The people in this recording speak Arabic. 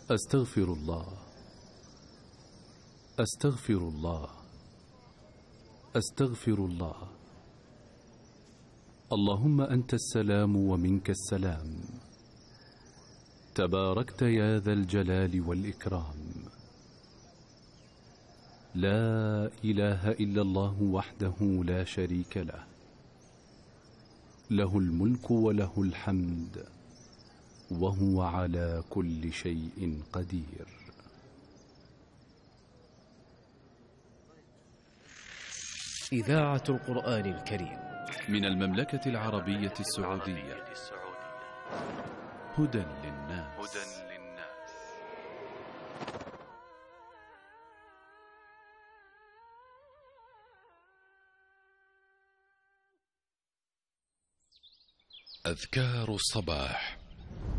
أستغفر الله، أستغفر الله، أستغفر الله. اللهم أنت السلام ومنك السلام، تباركت يا ذا الجلال والإكرام. لا إله إلا الله وحده لا شريك له، له الملك وله الحمد وهو على كل شيء قدير. إذاعة القرآن الكريم من المملكة العربية السعودية. هدى للناس. أذكار الصباح.